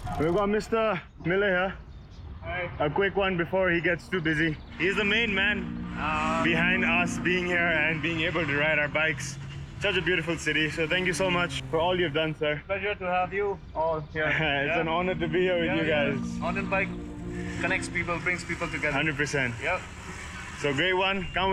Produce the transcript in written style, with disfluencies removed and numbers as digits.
We've got Mr. Miller here. Hi. A quick one before he gets too busy. He's the main man behind us being here and being able to ride our bikes. Such a beautiful city. So thank you so much for all you've done, sir. Pleasure to have you all here. It's an honor to be here with you guys. On and bike connects people, brings people together. 100%. Yep. So great one. Come